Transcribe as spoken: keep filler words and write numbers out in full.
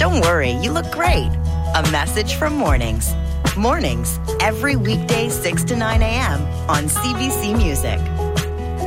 Don't worry, you look great. A message from Mornings. Mornings, every weekday six to nine a.m. on C B C Music.